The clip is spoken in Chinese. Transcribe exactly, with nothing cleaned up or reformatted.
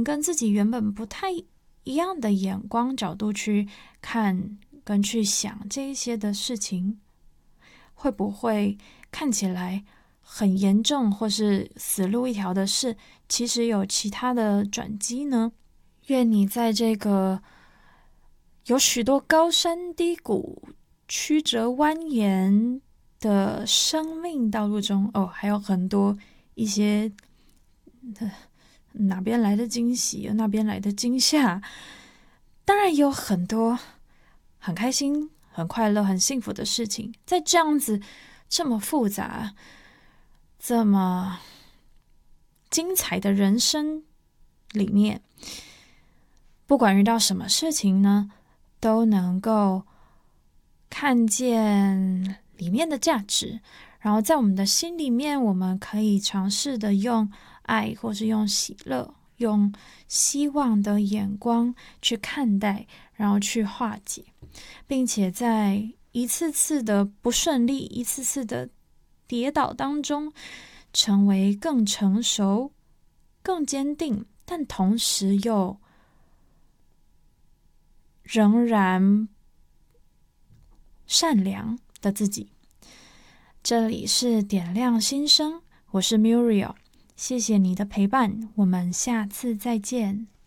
能跟自己原本不太一样的眼光角度去看跟去想这一些的事情，会不会看起来很严重或是死路一条的事，其实有其他的转机呢？愿你在这个有许多高山低谷、曲折蜿蜒的生命道路中，哦，还有很多一些、呃、哪边来的惊喜，那边来的惊吓，当然有很多很开心、很快乐、很幸福的事情。在这样子这么复杂、这么精彩的人生里面，不管遇到什么事情呢，都能够看见里面的价值，然后在我们的心里面，我们可以尝试的用爱或是用喜乐、用希望的眼光去看待，然后去化解，并且在一次次的不顺利、一次次的跌倒当中，成为更成熟、更坚定，但同时又仍然善良的自己。这里是点亮心声，我是 Muriel， 谢谢你的陪伴，我们下次再见。